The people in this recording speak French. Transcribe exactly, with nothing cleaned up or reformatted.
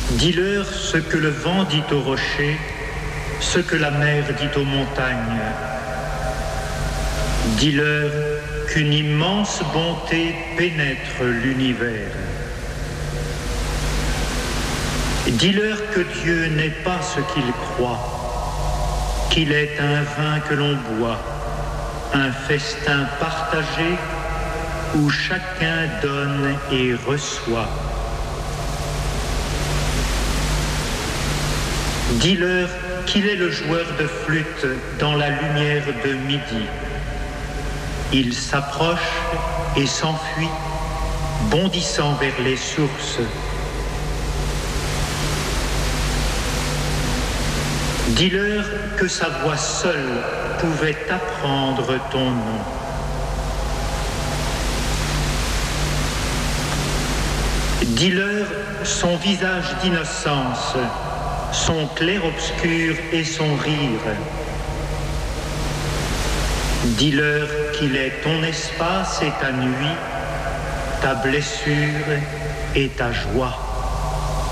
Dis-leur ce que le vent dit aux rochers, ce que la mer dit aux montagnes. Dis-leur qu'une immense bonté pénètre l'univers. Dis-leur que Dieu n'est pas ce qu'il croit, qu'il est un vin que l'on boit, un festin partagé où chacun donne et reçoit. Dis-leur qu'il est le joueur de flûte dans la lumière de midi. Il s'approche et s'enfuit, bondissant vers les sources. Dis-leur que sa voix seule pouvait apprendre ton nom. Dis-leur son visage d'innocence, son clair-obscur et son rire. Dis-leur qu'il est ton espace et ta nuit, ta blessure et ta joie.